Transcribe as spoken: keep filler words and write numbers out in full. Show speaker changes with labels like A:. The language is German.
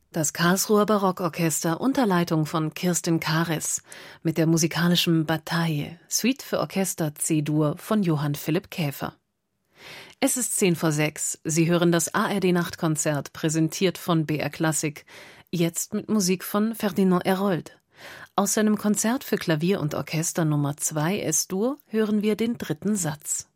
A: Das Karlsruher Barockorchester unter Leitung von Kirstin Karis mit der musikalischen Bataille, Suite für Orchester C-Dur von Johann Philipp Käfer. Es ist zehn vor sechs. Sie hören das A R D-Nachtkonzert, präsentiert von B R Klassik, jetzt mit Musik von Ferdinand Hérold. Aus seinem Konzert für Klavier und Orchester Nummer zwei S-Dur hören wir den dritten Satz.